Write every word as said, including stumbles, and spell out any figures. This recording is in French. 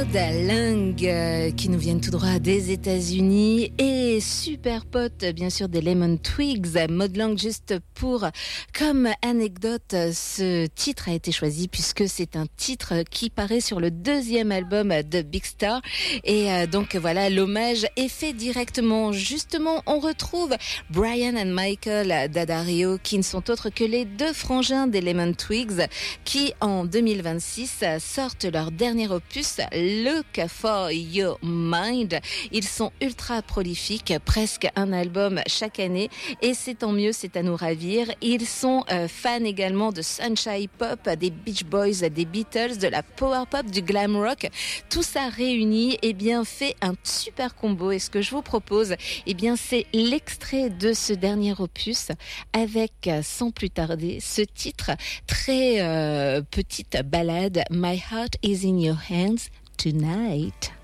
Lang euh, qui nous viennent tout droit des États-Unis et super pote bien sûr des Lemon Twigs. Maud Lang, juste pour comme anecdote, ce titre a été choisi puisque c'est un titre qui paraît sur le deuxième album de Big Star et euh, donc voilà, l'hommage est fait directement. Justement, on retrouve Brian and Michael D'Addario qui ne sont autres que les deux frangins des Lemon Twigs qui en deux mille vingt-six sortent leur dernier opus Look for Your Mind. Ils sont ultra prolifiques, presque un album chaque année et c'est tant mieux, c'est à nous ravir. Ils sont euh, fans également de Sunshine Pop, des Beach Boys, des Beatles, de la power pop, du glam rock. Tout ça réuni, eh bien, fait un super combo et ce que je vous propose, eh bien, c'est l'extrait de ce dernier opus avec, sans plus tarder, ce titre très euh, petite ballade My Heart is in Your Hands Tonight.